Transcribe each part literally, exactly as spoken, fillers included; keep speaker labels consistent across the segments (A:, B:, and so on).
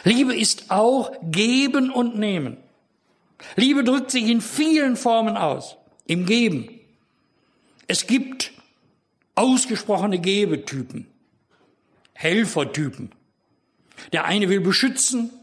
A: Liebe ist auch Geben und Nehmen. Liebe drückt sich in vielen Formen aus, im Geben. Es gibt ausgesprochene Gebetypen, Helfertypen. Der eine will beschützen,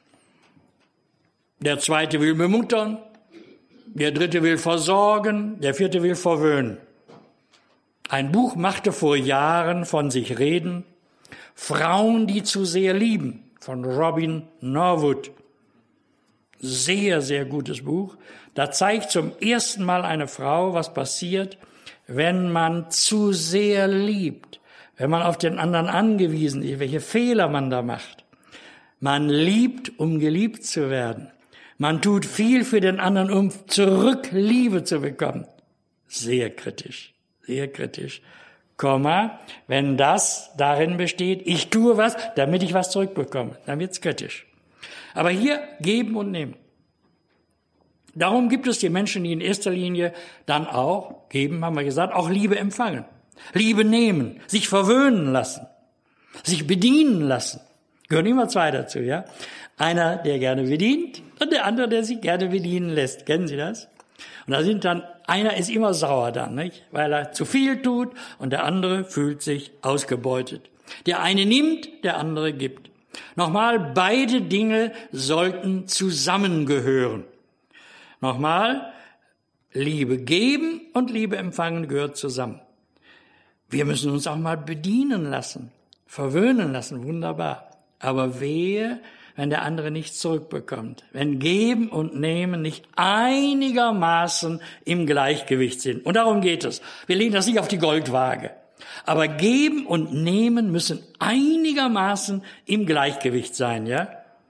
A: der zweite will bemuttern, der dritte will versorgen, der vierte will verwöhnen. Ein Buch machte vor Jahren von sich reden, Frauen, die zu sehr lieben, von Robin Norwood. Sehr, sehr gutes Buch. Da zeigt zum ersten Mal eine Frau, was passiert, wenn man zu sehr liebt, wenn man auf den anderen angewiesen ist, welche Fehler man da macht. Man liebt, um geliebt zu werden. Man tut viel für den anderen, um zurück Liebe zu bekommen. Sehr kritisch, sehr kritisch. Komma, wenn das darin besteht, ich tue was, damit ich was zurückbekomme, dann wird's kritisch. Aber hier geben und nehmen. Darum gibt es die Menschen, die in erster Linie dann auch, geben, haben wir gesagt, auch Liebe empfangen. Liebe nehmen, sich verwöhnen lassen, sich bedienen lassen. Gehören immer zwei dazu, ja? Einer, der gerne bedient und der andere, der sich gerne bedienen lässt. Kennen Sie das? Und da sind dann, einer ist immer sauer dann, nicht? Weil er zu viel tut und der andere fühlt sich ausgebeutet. Der eine nimmt, der andere gibt. Nochmal, beide Dinge sollten zusammengehören. Nochmal, Liebe geben und Liebe empfangen gehört zusammen. Wir müssen uns auch mal bedienen lassen, verwöhnen lassen, wunderbar. Aber wehe, wenn der andere nichts zurückbekommt, wenn Geben und Nehmen nicht einigermaßen im Gleichgewicht sind. Und darum geht es. Wir legen das nicht auf die Goldwaage. Aber Geben und Nehmen müssen einigermaßen im Gleichgewicht sein, ja?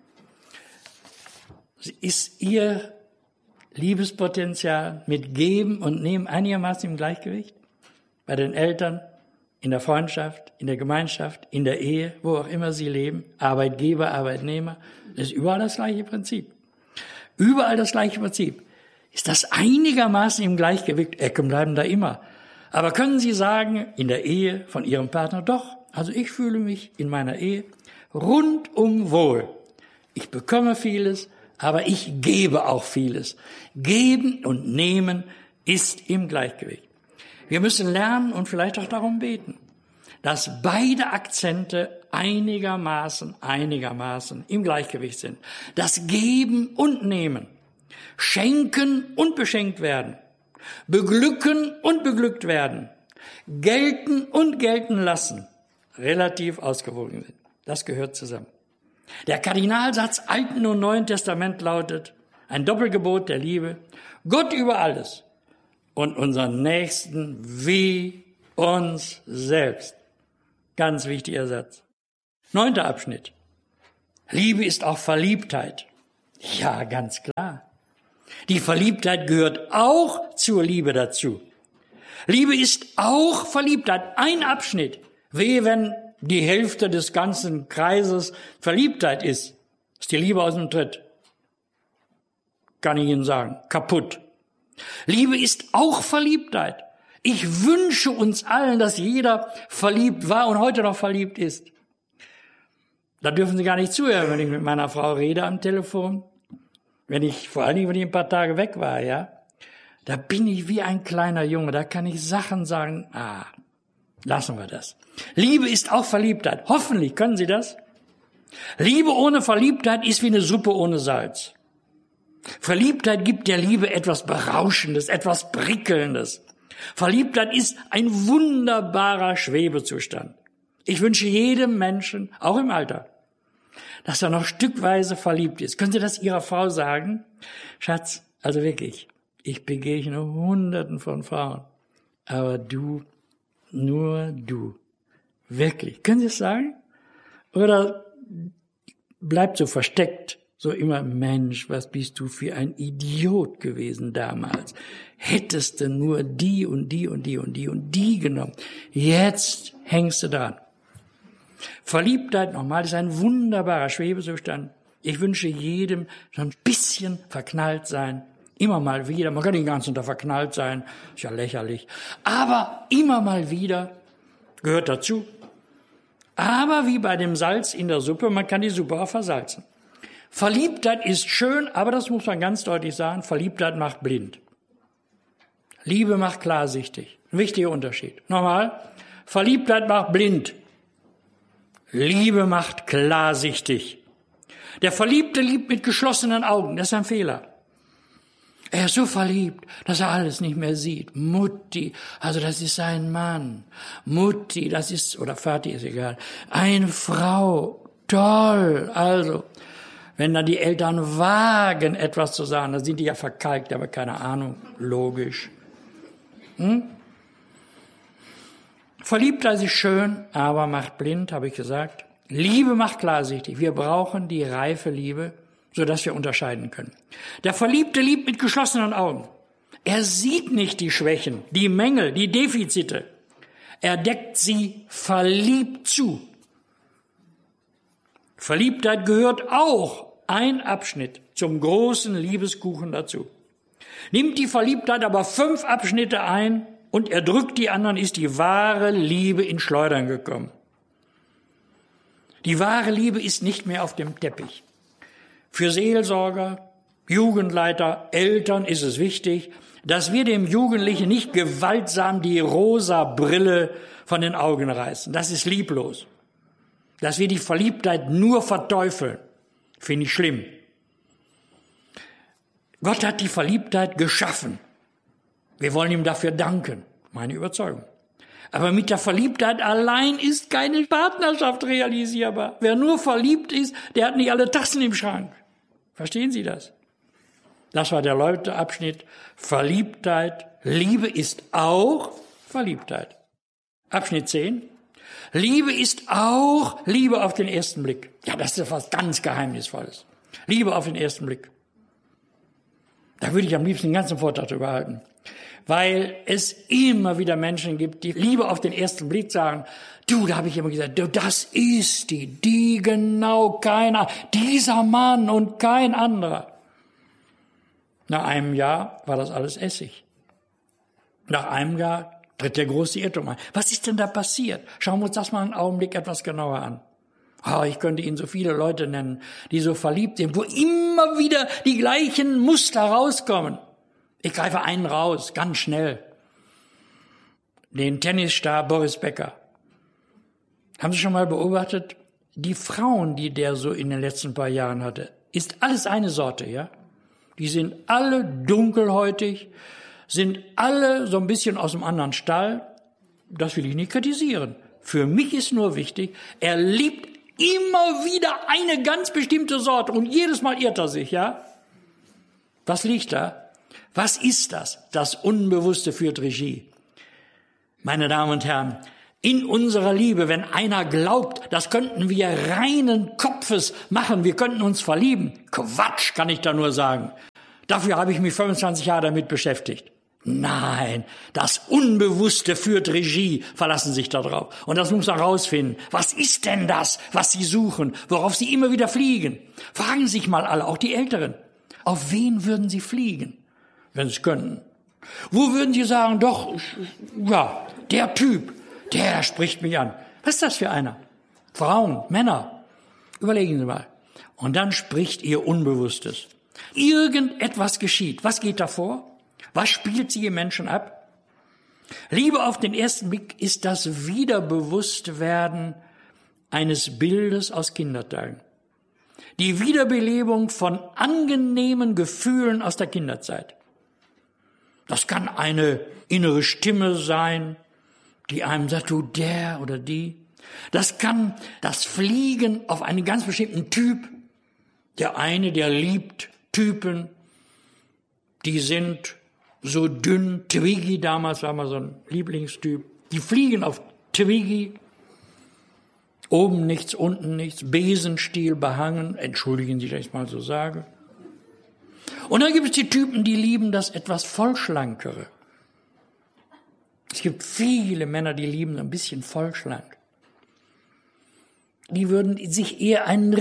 A: Ist Ihr Liebespotenzial mit Geben und Nehmen einigermaßen im Gleichgewicht? Bei den Eltern, in der Freundschaft, in der Gemeinschaft, in der Ehe, wo auch immer Sie leben, Arbeitgeber, Arbeitnehmer, das ist überall das gleiche Prinzip. Überall das gleiche Prinzip. Ist das einigermaßen im Gleichgewicht? Ecken bleiben da immer. Aber können Sie sagen, in der Ehe von Ihrem Partner, doch, also ich fühle mich in meiner Ehe rundum wohl. Ich bekomme vieles, aber ich gebe auch vieles. Geben und Nehmen ist im Gleichgewicht. Wir müssen lernen und vielleicht auch darum beten, dass beide Akzente einigermaßen, einigermaßen im Gleichgewicht sind. Das Geben und Nehmen, Schenken und beschenkt werden, beglücken und beglückt werden, gelten und gelten lassen, relativ ausgewogen sind. Das gehört zusammen. Der Kardinalsatz Alten und Neuen Testament lautet, ein Doppelgebot der Liebe, Gott über alles und unseren Nächsten wie uns selbst. Ganz wichtiger Satz. Neunter Abschnitt. Liebe ist auch Verliebtheit. Ja, ganz klar. Die Verliebtheit gehört auch zur Liebe dazu. Liebe ist auch Verliebtheit. Ein Abschnitt. Wehe, wenn die Hälfte des ganzen Kreises Verliebtheit ist, ist die Liebe aus dem Tritt. Kann ich Ihnen sagen. Kaputt. Liebe ist auch Verliebtheit. Ich wünsche uns allen, dass jeder verliebt war und heute noch verliebt ist. Da dürfen Sie gar nicht zuhören, wenn ich mit meiner Frau rede am Telefon. Wenn ich, vor allen Dingen, wenn ich ein paar Tage weg war, ja. Da bin ich wie ein kleiner Junge. Da kann ich Sachen sagen, ah, lassen wir das. Liebe ist auch Verliebtheit. Hoffentlich können Sie das. Liebe ohne Verliebtheit ist wie eine Suppe ohne Salz. Verliebtheit gibt der Liebe etwas Berauschendes, etwas Prickelndes. Verliebtheit ist ein wunderbarer Schwebezustand. Ich wünsche jedem Menschen, auch im Alter, dass er noch stückweise verliebt ist. Können Sie das Ihrer Frau sagen? Schatz, also wirklich, ich begegne Hunderten von Frauen, aber du, nur du. Wirklich. Können Sie es sagen? Oder bleibt so versteckt, so immer, Mensch, was bist du für ein Idiot gewesen damals. Hättest du nur die und die und die und die und die genommen. Jetzt hängst du dran. Verliebtheit, nochmal, ist ein wunderbarer Schwebezustand. Ich wünsche jedem so ein bisschen verknallt sein. Immer mal wieder. Man kann nicht ganz unter verknallt sein. Ist ja lächerlich. Aber immer mal wieder gehört dazu. Aber wie bei dem Salz in der Suppe, man kann die Suppe auch versalzen. Verliebtheit ist schön, aber das muss man ganz deutlich sagen, Verliebtheit macht blind. Liebe macht klarsichtig. Ein wichtiger Unterschied. Nochmal, Verliebtheit macht blind. Liebe macht klarsichtig. Der Verliebte liebt mit geschlossenen Augen, das ist ein Fehler. Er ist so verliebt, dass er alles nicht mehr sieht. Mutti, also das ist sein Mann. Mutti, das ist, oder Vati, ist egal. Eine Frau, toll. Also, wenn dann die Eltern wagen, etwas zu sagen, dann sind die ja verkalkt, aber keine Ahnung, logisch. Hm? Verliebtheit ist schön, aber macht blind, habe ich gesagt. Liebe macht klarsichtig. Wir brauchen die reife Liebe, sodass wir unterscheiden können. Der Verliebte liebt mit geschlossenen Augen. Er sieht nicht die Schwächen, die Mängel, die Defizite. Er deckt sie verliebt zu. Verliebtheit gehört auch ein Abschnitt zum großen Liebeskuchen dazu. Nimmt die Verliebtheit aber fünf Abschnitte ein und erdrückt die anderen, ist die wahre Liebe in Schleudern gekommen. Die wahre Liebe ist nicht mehr auf dem Teppich. Für Seelsorger, Jugendleiter, Eltern ist es wichtig, dass wir dem Jugendlichen nicht gewaltsam die rosa Brille von den Augen reißen. Das ist lieblos. Dass wir die Verliebtheit nur verteufeln, finde ich schlimm. Gott hat die Verliebtheit geschaffen. Wir wollen ihm dafür danken, meine Überzeugung. Aber mit der Verliebtheit allein ist keine Partnerschaft realisierbar. Wer nur verliebt ist, der hat nicht alle Tassen im Schrank. Verstehen Sie das? Das war der Leute-Abschnitt. Verliebtheit. Liebe ist auch Verliebtheit. Abschnitt zehn. Liebe ist auch Liebe auf den ersten Blick. Ja, das ist etwas ganz Geheimnisvolles. Liebe auf den ersten Blick. Da würde ich am liebsten den ganzen Vortrag drüber halten. Weil es immer wieder Menschen gibt, die Liebe auf den ersten Blick sagen, du, da habe ich immer gesagt, du, das ist die, die genau keiner, dieser Mann und kein anderer. Nach einem Jahr war das alles Essig. Nach einem Jahr tritt der große Irrtum ein. Was ist denn da passiert? Schauen wir uns das mal einen Augenblick etwas genauer an. Oh, ich könnte Ihnen so viele Leute nennen, die so verliebt sind, wo immer wieder die gleichen Muster rauskommen. Ich greife einen raus, ganz schnell. Den Tennisstar Boris Becker. Haben Sie schon mal beobachtet? Die Frauen, die der so in den letzten paar Jahren hatte, ist alles eine Sorte, ja? Die sind alle dunkelhäutig, sind alle so ein bisschen aus dem anderen Stall. Das will ich nicht kritisieren. Für mich ist nur wichtig, er liebt immer wieder eine ganz bestimmte Sorte und jedes Mal irrt er sich, ja? Was liegt da? Was ist das? Das Unbewusste führt Regie. Meine Damen und Herren, in unserer Liebe, wenn einer glaubt, das könnten wir reinen Kopfes machen, wir könnten uns verlieben. Quatsch, kann ich da nur sagen. Dafür habe ich mich fünfundzwanzig Jahre damit beschäftigt. Nein, das Unbewusste führt Regie, verlassen sich da drauf. Und das muss man rausfinden. Was ist denn das, was Sie suchen, worauf Sie immer wieder fliegen? Fragen sich mal alle, auch die Älteren. Auf wen würden Sie fliegen, wenn Sie es könnten? Wo würden Sie sagen, doch, ja, der Typ, der spricht mich an. Was ist das für einer? Frauen, Männer. Überlegen Sie mal. Und dann spricht Ihr Unbewusstes. Irgendetwas geschieht. Was geht da vor? Was spielt sie im Menschen ab? Liebe auf den ersten Blick ist das Wiederbewusstwerden eines Bildes aus Kindertagen. Die Wiederbelebung von angenehmen Gefühlen aus der Kinderzeit. Das kann eine innere Stimme sein, die einem sagt, du, der oder die. Das kann das Fliegen auf einen ganz bestimmten Typ. Der eine, der liebt Typen, die sind so dünn. Twiggy, damals war mal so ein Lieblingstyp. Die fliegen auf Twiggy. Oben nichts, unten nichts. Besenstiel behangen. Entschuldigen Sie, dass ich mal so sage. Und dann gibt es die Typen, die lieben das etwas Vollschlankere. Es gibt viele Männer, die lieben ein bisschen vollschlank. Die würden sich eher einen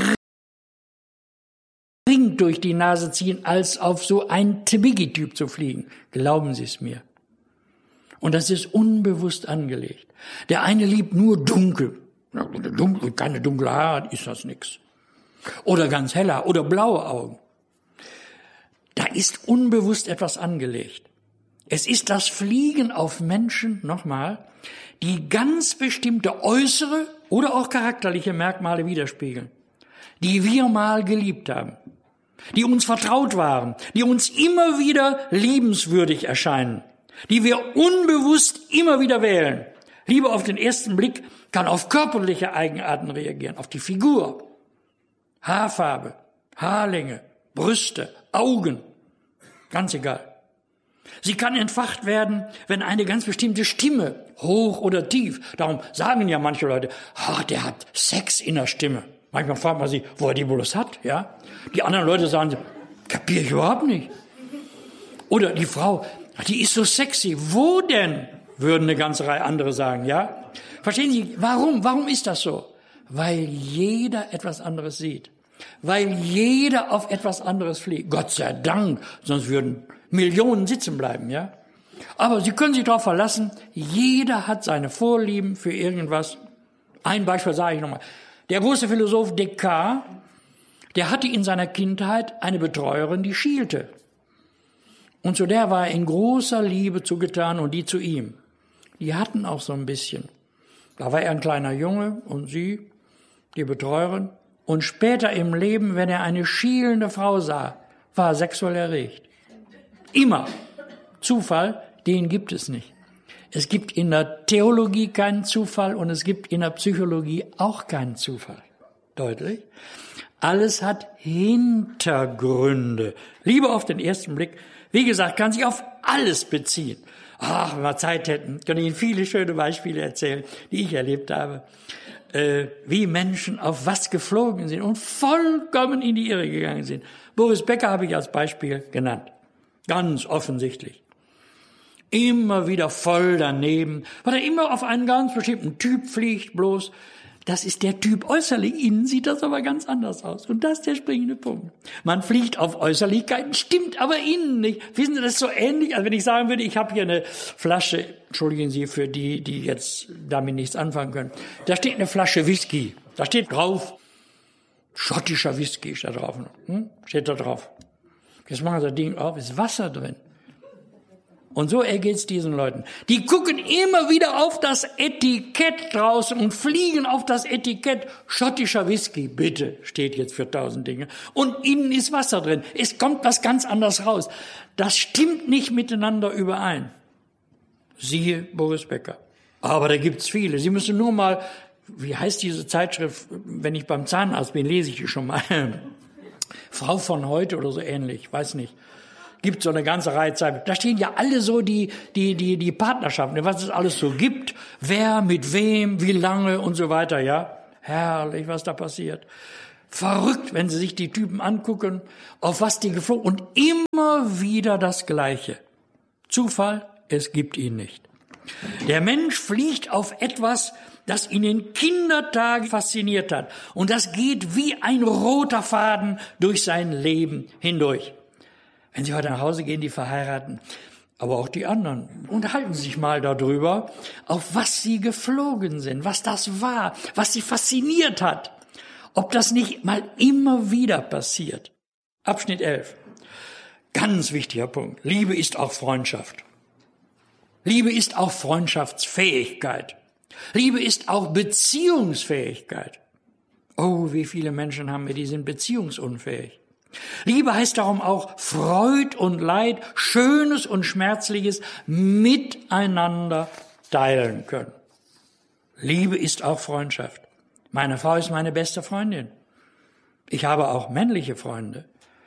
A: Ring durch die Nase ziehen, als auf so einen Twiggy-Typ zu fliegen. Glauben Sie es mir. Und das ist unbewusst angelegt. Der eine liebt nur dunkel. Keine dunkle Haare, ist das nix. Oder ganz heller oder blaue Augen. Da ist unbewusst etwas angelegt. Es ist das Fliegen auf Menschen, nochmal, die ganz bestimmte äußere oder auch charakterliche Merkmale widerspiegeln, die wir mal geliebt haben, die uns vertraut waren, die uns immer wieder liebenswürdig erscheinen, die wir unbewusst immer wieder wählen. Liebe auf den ersten Blick kann auf körperliche Eigenarten reagieren, auf die Figur, Haarfarbe, Haarlänge, Brüste, Augen, ganz egal. Sie kann entfacht werden, wenn eine ganz bestimmte Stimme, hoch oder tief, darum sagen ja manche Leute, ach, der hat Sex in der Stimme. Manchmal fragt man sich, wo er die bloß hat, ja? Die anderen Leute sagen, kapiere ich überhaupt nicht. Oder die Frau, die ist so sexy. Wo denn? Würden eine ganze Reihe andere sagen, ja? Verstehen Sie, warum? Warum ist das so? Weil jeder etwas anderes sieht. Weil jeder auf etwas anderes fliegt. Gott sei Dank, sonst würden Millionen sitzen bleiben, ja? Aber Sie können sich darauf verlassen, jeder hat seine Vorlieben für irgendwas. Ein Beispiel sage ich nochmal. Der große Philosoph Descartes, der hatte in seiner Kindheit eine Betreuerin, die schielte. Und zu der war er in großer Liebe zugetan und die zu ihm. Die hatten auch so ein bisschen. Da war er ein kleiner Junge und sie, die Betreuerin. Und später im Leben, wenn er eine schielende Frau sah, war er sexuell erregt. Immer. Zufall, den gibt es nicht. Es gibt in der Theologie keinen Zufall und es gibt in der Psychologie auch keinen Zufall. Deutlich. Alles hat Hintergründe. Liebe auf den ersten Blick, wie gesagt, kann sich auf alles beziehen. Ach, wenn wir Zeit hätten, könnte ich Ihnen viele schöne Beispiele erzählen, die ich erlebt habe. Äh, wie Menschen auf was geflogen sind und vollkommen in die Irre gegangen sind. Boris Becker habe ich als Beispiel genannt. Ganz offensichtlich. Immer wieder voll daneben, weil er immer auf einen ganz bestimmten Typ fliegt, bloß. Das ist der Typ äußerlich. Innen sieht das aber ganz anders aus. Und das ist der springende Punkt. Man fliegt auf Äußerlichkeiten, stimmt aber innen nicht. Wissen Sie, das ist so ähnlich, als wenn ich sagen würde, ich habe hier eine Flasche, entschuldigen Sie für die, die jetzt damit nichts anfangen können. Da steht eine Flasche Whisky. Da steht drauf, schottischer Whisky steht da drauf. Hm? Steht da drauf. Jetzt machen Sie das Ding auf, ist Wasser drin. Und so ergeht's diesen Leuten. Die gucken immer wieder auf das Etikett draußen und fliegen auf das Etikett. Schottischer Whisky, bitte, steht jetzt für tausend Dinge. Und innen ist Wasser drin. Es kommt was ganz anderes raus. Das stimmt nicht miteinander überein. Siehe Boris Becker. Aber da gibt's viele. Sie müssen nur mal, wie heißt diese Zeitschrift, wenn ich beim Zahnarzt bin, lese ich die schon mal. Frau von heute oder so ähnlich, weiß nicht. Gibt so eine ganze Reihe Zeit. Da stehen ja alle so die, die, die, die Partnerschaften, was es alles so gibt. Wer, mit wem, wie lange und so weiter, ja. Herrlich, was da passiert. Verrückt, wenn Sie sich die Typen angucken, auf was die geflogen, und immer wieder das Gleiche. Zufall, es gibt ihn nicht. Der Mensch fliegt auf etwas, das ihn in Kindertagen fasziniert hat. Und das geht wie ein roter Faden durch sein Leben hindurch. Wenn Sie heute nach Hause gehen, die Verheirateten, aber auch die anderen, unterhalten Sie sich mal darüber, auf was Sie geflogen sind, was das war, was Sie fasziniert hat. Ob das nicht mal immer wieder passiert. Abschnitt elf. Ganz wichtiger Punkt. Liebe ist auch Freundschaft. Liebe ist auch Freundschaftsfähigkeit. Liebe ist auch Beziehungsfähigkeit. Oh, wie viele Menschen haben wir, die sind beziehungsunfähig. Liebe heißt darum auch Freud und Leid, Schönes und Schmerzliches miteinander teilen können. Liebe ist auch Freundschaft. Meine Frau ist meine beste Freundin. Ich habe auch männliche Freunde.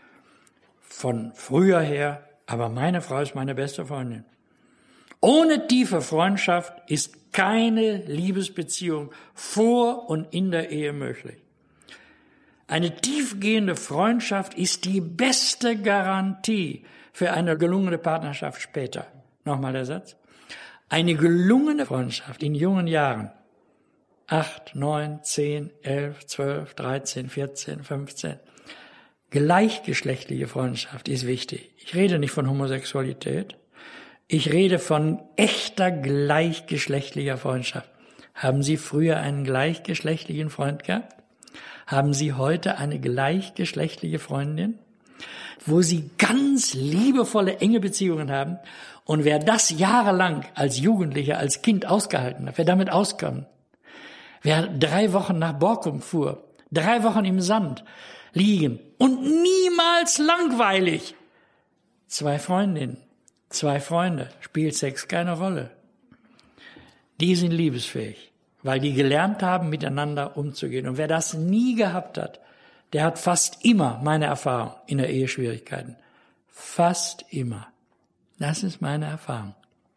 A: Von früher her, aber meine Frau ist meine beste Freundin. Ohne tiefe Freundschaft ist keine Liebesbeziehung vor und in der Ehe möglich. Eine tiefgehende Freundschaft ist die beste Garantie für eine gelungene Partnerschaft später. Nochmal der Satz. Eine gelungene Freundschaft in jungen Jahren, acht, neun, zehn, elf, zwölf, dreizehn, vierzehn, fünfzehn, gleichgeschlechtliche Freundschaft ist wichtig. Ich rede nicht von Homosexualität. Ich rede von echter gleichgeschlechtlicher Freundschaft. Haben Sie früher einen gleichgeschlechtlichen Freund gehabt? Haben Sie heute eine gleichgeschlechtliche Freundin, wo Sie ganz liebevolle, enge Beziehungen haben? Und wer das jahrelang als Jugendlicher, als Kind ausgehalten hat, wer damit auskam, wer drei Wochen nach Borkum fuhr, drei Wochen im Sand liegen und niemals langweilig, zwei Freundinnen, zwei Freunde, spielt Sex keine Rolle. Die sind liebesfähig, weil die gelernt haben, miteinander umzugehen. Und wer das nie gehabt hat, der hat fast immer, meine Erfahrung, in der Ehe Schwierigkeiten. Fast immer. Das ist meine Erfahrung.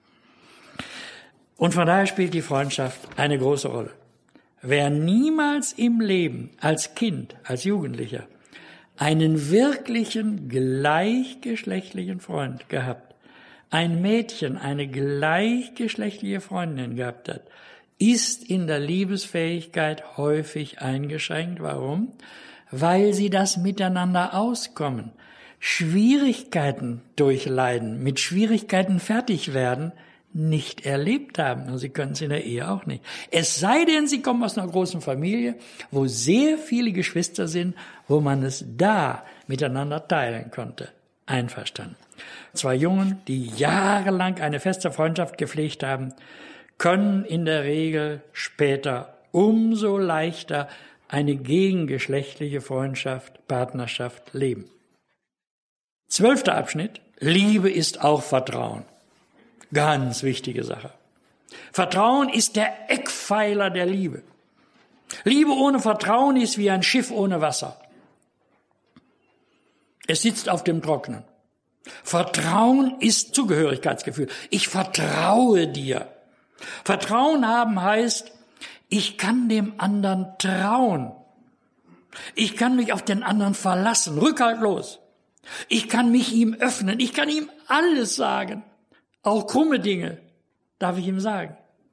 A: Und von daher spielt die Freundschaft eine große Rolle. Wer niemals im Leben, als Kind, als Jugendlicher, einen wirklichen gleichgeschlechtlichen Freund gehabt, ein Mädchen, eine gleichgeschlechtliche Freundin gehabt hat, ist in der Liebesfähigkeit häufig eingeschränkt. Warum? Weil sie das miteinander auskommen, Schwierigkeiten durchleiden, mit Schwierigkeiten fertig werden, nicht erlebt haben. Und sie können es in der Ehe auch nicht. Es sei denn, sie kommen aus einer großen Familie, wo sehr viele Geschwister sind, wo man es da miteinander teilen konnte. Einverstanden. Zwei Jungen, die jahrelang eine feste Freundschaft gepflegt haben, können in der Regel später umso leichter eine gegengeschlechtliche Freundschaft, Partnerschaft leben. Zwölfter Abschnitt. Liebe ist auch Vertrauen. Ganz wichtige Sache. Vertrauen ist der Eckpfeiler der Liebe. Liebe ohne Vertrauen ist wie ein Schiff ohne Wasser. Es sitzt auf dem Trockenen. Vertrauen ist Zugehörigkeitsgefühl. Ich vertraue dir. Vertrauen haben heißt, ich kann dem anderen trauen. Ich kann mich auf den anderen verlassen, rückhaltlos. Ich kann mich ihm öffnen. Ich kann ihm alles sagen. Auch krumme Dinge darf ich ihm sagen.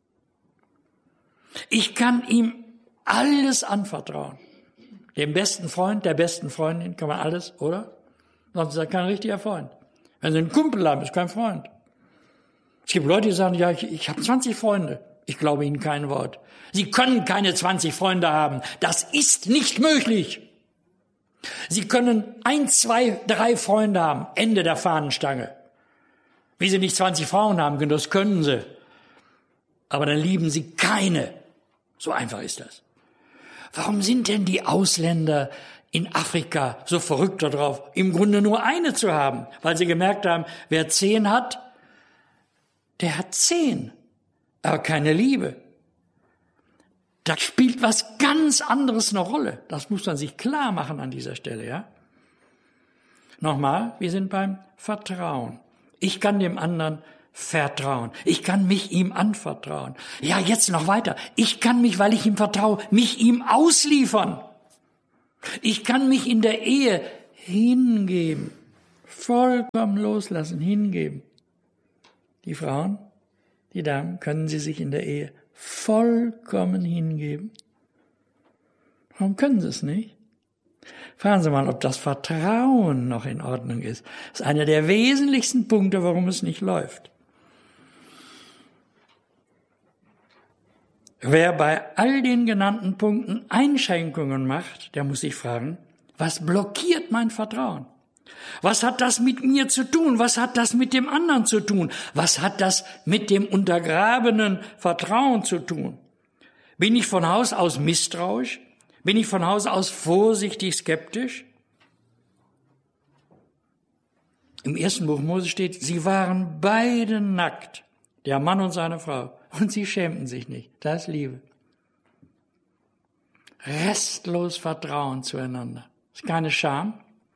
A: Ich kann ihm alles anvertrauen. Dem besten Freund, der besten Freundin kann man alles, oder? Sonst ist er kein richtiger Freund. Wenn Sie einen Kumpel haben, ist kein Freund. Es gibt Leute, die sagen, ja, ich, ich habe zwanzig Freunde. Ich glaube Ihnen kein Wort. Sie können keine zwanzig Freunde haben. Das ist nicht möglich. Sie können ein, zwei, drei Freunde haben. Ende der Fahnenstange. Wie Sie nicht zwanzig Frauen haben können, das können Sie. Aber dann lieben Sie keine. So einfach ist das. Warum sind denn die Ausländer in Afrika so verrückt darauf, im Grunde nur eine zu haben? Weil sie gemerkt haben, wer zehn hat, der hat zehn, aber keine Liebe. Da spielt was ganz anderes eine Rolle. Das muss man sich klar machen an dieser Stelle, ja? Nochmal, wir sind beim Vertrauen. Ich kann dem anderen vertrauen. Ich kann mich ihm anvertrauen. Ja, jetzt noch weiter. Ich kann mich, weil ich ihm vertraue, mich ihm ausliefern. Ich kann mich in der Ehe hingeben. Vollkommen loslassen, hingeben. Die Frauen, die Damen, können sie sich in der Ehe vollkommen hingeben? Warum können sie es nicht? Fragen Sie mal, ob das Vertrauen noch in Ordnung ist. Das ist einer der wesentlichsten Punkte, warum es nicht läuft. Wer bei all den genannten Punkten Einschränkungen macht, der muss sich fragen, was blockiert mein Vertrauen? Was hat das mit mir zu tun? Was hat das mit dem anderen zu tun? Was hat das mit dem untergrabenen Vertrauen zu tun? Bin ich von Haus aus misstrauisch? Bin ich von Haus aus vorsichtig skeptisch? Im ersten Buch Mose steht, sie waren beide nackt, der Mann und seine Frau, und sie schämten sich nicht. Das ist Liebe. Restlos Vertrauen zueinander. Das ist keine Scham.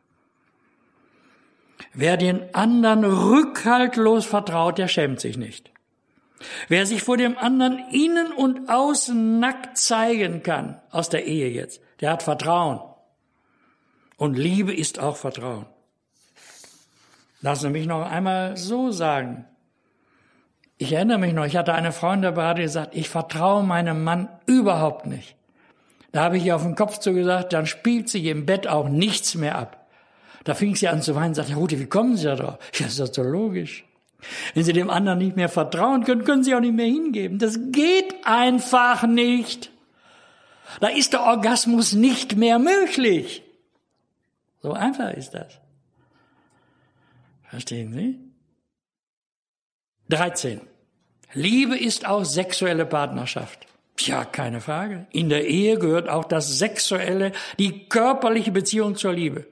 A: Wer den anderen rückhaltlos vertraut, der schämt sich nicht. Wer sich vor dem anderen innen und außen nackt zeigen kann, aus der Ehe jetzt, der hat Vertrauen. Und Liebe ist auch Vertrauen. Lassen Sie mich noch einmal so sagen. Ich erinnere mich noch, ich hatte eine Freundin dabei, die gesagt, ich vertraue meinem Mann überhaupt nicht. Da habe ich ihr auf den Kopf zugesagt, dann spielt sich im Bett auch nichts mehr ab. Da fing sie an zu weinen und sagte, ja Rudi, wie kommen Sie da drauf? Ja, das ist doch so logisch. Wenn Sie dem anderen nicht mehr vertrauen können, können Sie auch nicht mehr hingeben. Das geht einfach nicht. Da ist der Orgasmus nicht mehr möglich. So einfach ist das. Verstehen Sie? dreizehn. Liebe ist auch sexuelle Partnerschaft. Ja, keine Frage. In der Ehe gehört auch das Sexuelle, die körperliche Beziehung zur Liebe.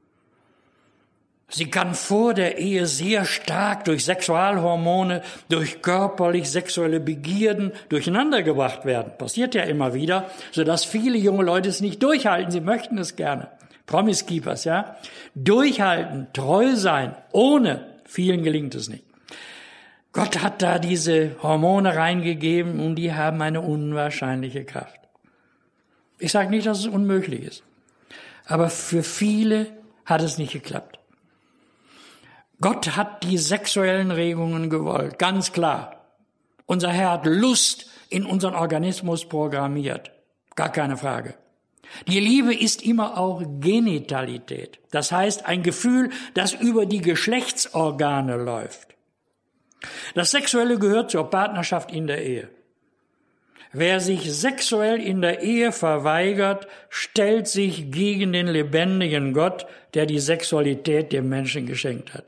A: Sie kann vor der Ehe sehr stark durch Sexualhormone, durch körperlich-sexuelle Begierden durcheinandergebracht werden. Passiert ja immer wieder, sodass viele junge Leute es nicht durchhalten. Sie möchten es gerne. Promise Keepers, ja. Durchhalten, treu sein, ohne. Vielen gelingt es nicht. Gott hat da diese Hormone reingegeben und die haben eine unwahrscheinliche Kraft. Ich sage nicht, dass es unmöglich ist. Aber für viele hat es nicht geklappt. Gott hat die sexuellen Regungen gewollt, ganz klar. Unser Herr hat Lust in unseren Organismus programmiert, gar keine Frage. Die Liebe ist immer auch Genitalität, das heißt ein Gefühl, das über die Geschlechtsorgane läuft. Das Sexuelle gehört zur Partnerschaft in der Ehe. Wer sich sexuell in der Ehe verweigert, stellt sich gegen den lebendigen Gott, der die Sexualität dem Menschen geschenkt hat.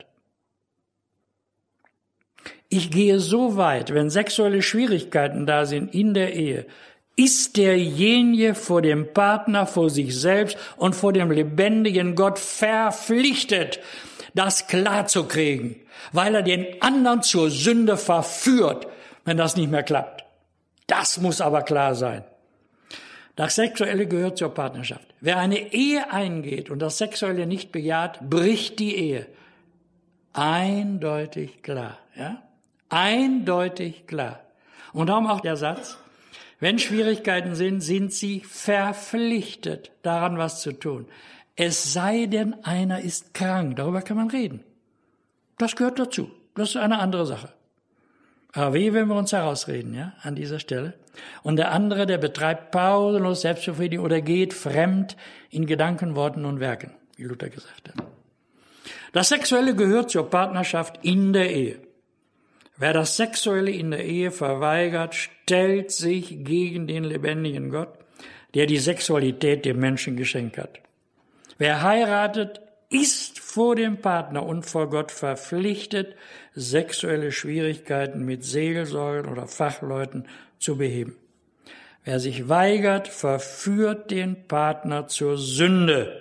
A: Ich gehe so weit, wenn sexuelle Schwierigkeiten da sind in der Ehe, ist derjenige vor dem Partner, vor sich selbst und vor dem lebendigen Gott verpflichtet, das klarzukriegen, weil er den anderen zur Sünde verführt, wenn das nicht mehr klappt. Das muss aber klar sein. Das Sexuelle gehört zur Partnerschaft. Wer eine Ehe eingeht und das Sexuelle nicht bejaht, bricht die Ehe. Eindeutig klar, ja? Eindeutig klar. Und darum auch der Satz, wenn Schwierigkeiten sind, sind sie verpflichtet, daran was zu tun. Es sei denn, einer ist krank. Darüber kann man reden. Das gehört dazu. Das ist eine andere Sache. Aber wie, wenn wir uns herausreden, ja, an dieser Stelle. Und der andere, der betreibt pausenlos Selbstbefriedigung oder geht fremd in Gedanken, Worten und Werken, wie Luther gesagt hat. Das Sexuelle gehört zur Partnerschaft in der Ehe. Wer das Sexuelle in der Ehe verweigert, stellt sich gegen den lebendigen Gott, der die Sexualität dem Menschen geschenkt hat. Wer heiratet, ist vor dem Partner und vor Gott verpflichtet, sexuelle Schwierigkeiten mit Seelsorgern oder Fachleuten zu beheben. Wer sich weigert, verführt den Partner zur Sünde.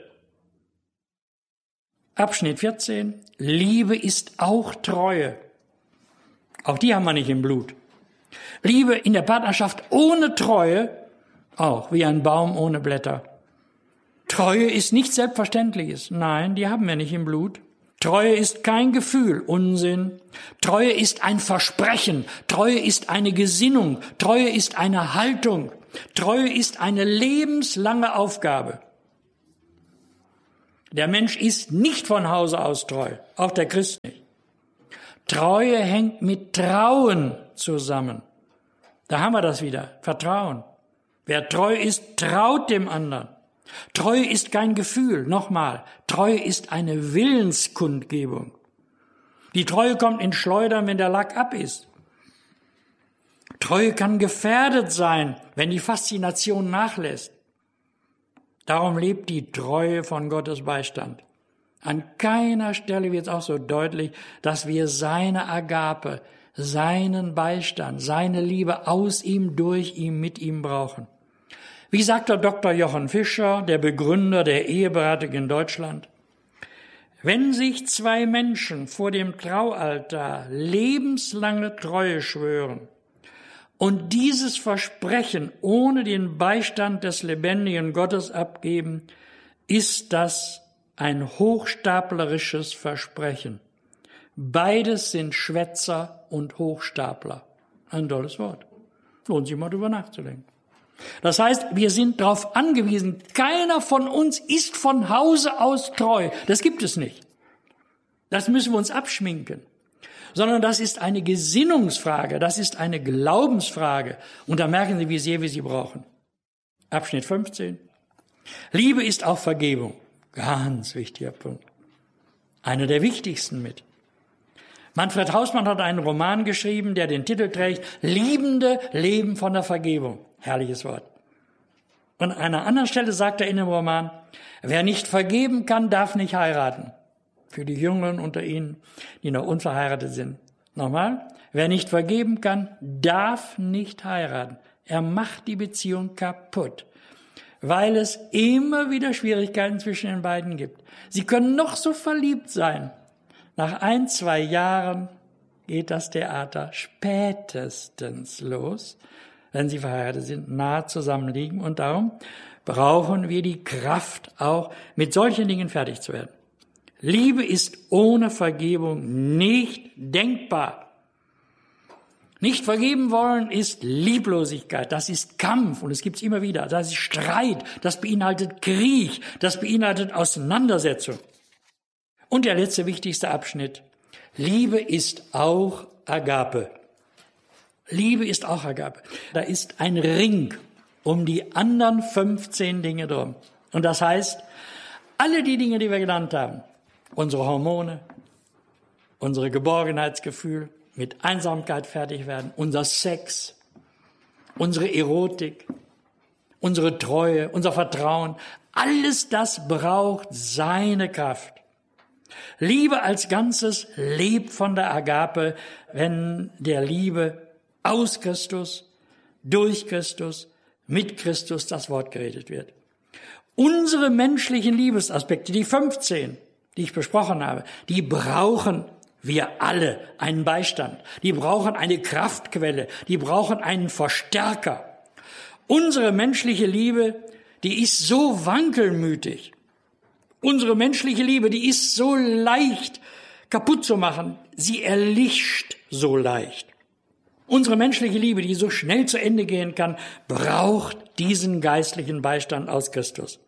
A: Abschnitt vierzehn. Liebe ist auch Treue. Auch die haben wir nicht im Blut. Liebe in der Partnerschaft ohne Treue, auch wie ein Baum ohne Blätter. Treue ist nichts Selbstverständliches. Nein, die haben wir nicht im Blut. Treue ist kein Gefühl, Unsinn. Treue ist ein Versprechen. Treue ist eine Gesinnung. Treue ist eine Haltung. Treue ist eine lebenslange Aufgabe. Der Mensch ist nicht von Hause aus treu, auch der Christ nicht. Treue hängt mit Trauen zusammen. Da haben wir das wieder, Vertrauen. Wer treu ist, traut dem anderen. Treue ist kein Gefühl, nochmal, Treue ist eine Willenskundgebung. Die Treue kommt in Schleudern, wenn der Lack ab ist. Treue kann gefährdet sein, wenn die Faszination nachlässt. Darum lebt die Treue von Gottes Beistand. An keiner Stelle wird es auch so deutlich, dass wir seine Agape, seinen Beistand, seine Liebe aus ihm, durch ihn, mit ihm brauchen. Wie sagt der Doktor Jochen Fischer, der Begründer der Eheberatung in Deutschland? Wenn sich zwei Menschen vor dem Traualtar lebenslange Treue schwören und dieses Versprechen ohne den Beistand des lebendigen Gottes abgeben, ist das ein hochstaplerisches Versprechen. Beides sind Schwätzer und Hochstapler. Ein tolles Wort. Lohnt sich mal drüber nachzudenken. Das heißt, wir sind darauf angewiesen, keiner von uns ist von Hause aus treu. Das gibt es nicht. Das müssen wir uns abschminken. Sondern das ist eine Gesinnungsfrage, das ist eine Glaubensfrage. Und da merken Sie, wie sehr wir sie brauchen. Abschnitt fünfzehn. Liebe ist auch Vergebung. Ganz wichtiger Punkt. Einer der wichtigsten mit. Manfred Hausmann hat einen Roman geschrieben, der den Titel trägt, Liebende leben von der Vergebung. Herrliches Wort. Und an einer anderen Stelle sagt er in dem Roman, wer nicht vergeben kann, darf nicht heiraten. Für die Jüngeren unter Ihnen, die noch unverheiratet sind. Nochmal, wer nicht vergeben kann, darf nicht heiraten. Er macht die Beziehung kaputt, weil es immer wieder Schwierigkeiten zwischen den beiden gibt. Sie können noch so verliebt sein. Nach ein, zwei Jahren geht das Theater spätestens los, wenn sie verheiratet sind, nahe zusammenliegen. Und darum brauchen wir die Kraft, auch mit solchen Dingen fertig zu werden. Liebe ist ohne Vergebung nicht denkbar. Nicht vergeben wollen ist Lieblosigkeit, das ist Kampf und es gibt's immer wieder. Das ist Streit, das beinhaltet Krieg, das beinhaltet Auseinandersetzung. Und der letzte wichtigste Abschnitt, Liebe ist auch Agape. Liebe ist auch Agape. Da ist ein Ring um die anderen fünfzehn Dinge drum. Und das heißt, alle die Dinge, die wir genannt haben, unsere Hormone, unsere Geborgenheitsgefühl, mit Einsamkeit fertig werden, unser Sex, unsere Erotik, unsere Treue, unser Vertrauen, alles das braucht seine Kraft. Liebe als Ganzes lebt von der Agape, wenn der Liebe aus Christus, durch Christus, mit Christus das Wort geredet wird. Unsere menschlichen Liebesaspekte, die fünfzehn, die ich besprochen habe, die brauchen wir alle einen Beistand. Die brauchen eine Kraftquelle. Die brauchen einen Verstärker. Unsere menschliche Liebe, die ist so wankelmütig. Unsere menschliche Liebe, die ist so leicht kaputt zu machen. Sie erlischt so leicht. Unsere menschliche Liebe, die so schnell zu Ende gehen kann, braucht diesen geistlichen Beistand aus Christus.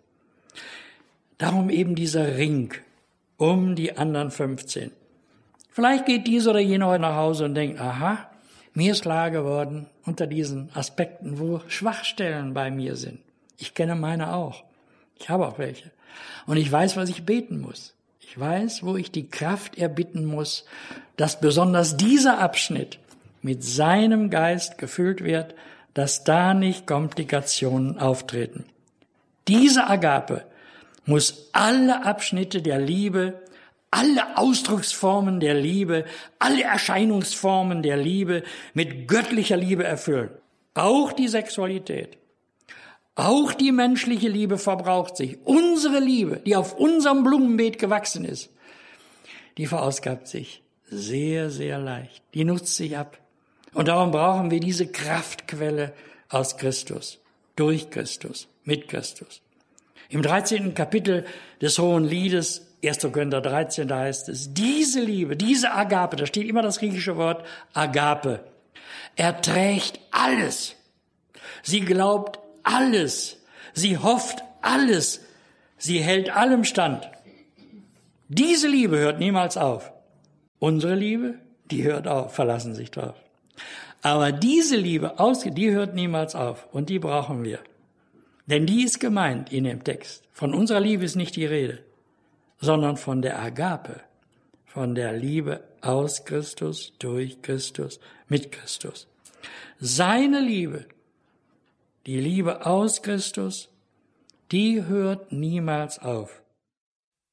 A: Darum eben dieser Ring um die anderen fünfzehn. Vielleicht geht dieser oder jener heute nach Hause und denkt, aha, mir ist klar geworden unter diesen Aspekten, wo Schwachstellen bei mir sind. Ich kenne meine auch. Ich habe auch welche. Und ich weiß, was ich beten muss. Ich weiß, wo ich die Kraft erbitten muss, dass besonders dieser Abschnitt mit seinem Geist gefüllt wird, dass da nicht Komplikationen auftreten. Diese Agape muss alle Abschnitte der Liebe, alle Ausdrucksformen der Liebe, alle Erscheinungsformen der Liebe mit göttlicher Liebe erfüllen. Auch die Sexualität, auch die menschliche Liebe verbraucht sich. Unsere Liebe, die auf unserem Blumenbeet gewachsen ist, die verausgabt sich sehr, sehr leicht. Die nutzt sich ab. Und darum brauchen wir diese Kraftquelle aus Christus, durch Christus, mit Christus. Im dreizehnten Kapitel des Hohen Liedes, erster Korinther dreizehn, da heißt es, diese Liebe, diese Agape, da steht immer das griechische Wort Agape, erträgt alles. Sie glaubt alles. Sie hofft alles. Sie hält allem stand. Diese Liebe hört niemals auf. Unsere Liebe, die hört auf, verlassen sich drauf. Aber diese Liebe, die hört niemals auf und die brauchen wir. Denn die ist gemeint in dem Text. Von unserer Liebe ist nicht die Rede, sondern von der Agape, von der Liebe aus Christus, durch Christus, mit Christus. Seine Liebe, die Liebe aus Christus, die hört niemals auf.